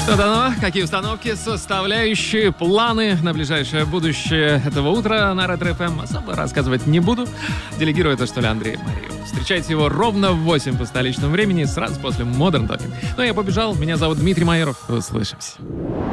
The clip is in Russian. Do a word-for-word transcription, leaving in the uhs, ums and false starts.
Да-да, какие установки, составляющие, планы на ближайшее будущее этого утра на Ретро эф эм особо рассказывать не буду. Делегирую это, что ли, Андрею Марию. Встречайте его ровно в восемь по столичному времени, сразу после Modern Talking. Ну, я побежал. Меня зовут Дмитрий Майоров. Услышимся.